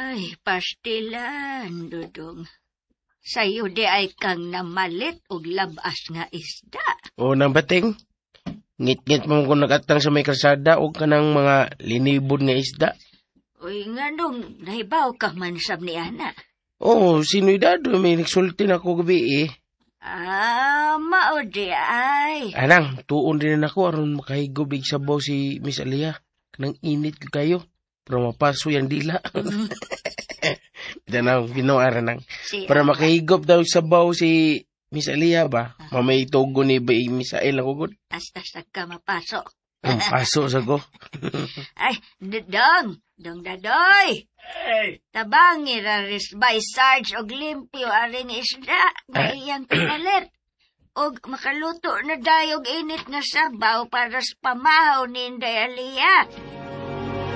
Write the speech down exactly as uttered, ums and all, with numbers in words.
Ay, pastilan, Dudong. Sa'yo di ay kang namalit og labas nga isda. O nang bating, ngit-ngit mo kung nakatang sa may kalsada o kanang mga linibod nga isda. Uy, nga nung nahibaw ka man sab ni Ana. Oo, sino'y dado, may nagsulti na ako gabi eh. Ah, mao di ay. Anang, tuon din na ako aron makahigubig sabaw si Miss Alia. Kanang init ko kayo, pero mapaso yung dila. Danang, ginawa nang. Si Para Ana. makahigop daw sabaw si Miss Alia ba? Mamay tugo ni ba Miss Ael ako gud. Hasta ka mapaso. Ang paso sa ko. Ay, Dudong. Dong dadoy. Hey! Tabangi raris by Sarge og limpyo aring isda nga iyang kinalit. Og makaluto na dayog init nga sabaw para sa pamahaw ni Inday Alia.